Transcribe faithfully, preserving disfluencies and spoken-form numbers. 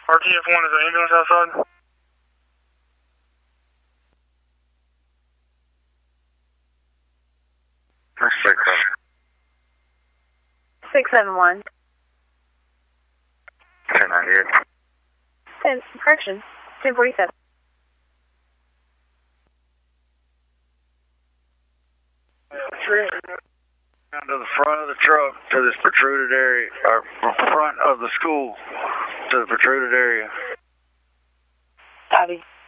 R T F one is an ambulance outside. Six, six seven one. ten ninety-eight. ten, correction, ten forty-seven. Down to the front of the truck to this protruded area, or front of the school to the protruded area. Copy.